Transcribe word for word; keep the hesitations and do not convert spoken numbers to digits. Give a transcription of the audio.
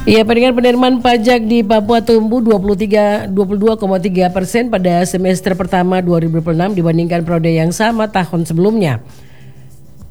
Ya, pendengar, penerimaan pajak di Papua tumbuh dua puluh tiga, dua puluh dua koma tiga persen pada semester pertama dua ribu dua puluh enam dibandingkan periode yang sama tahun sebelumnya.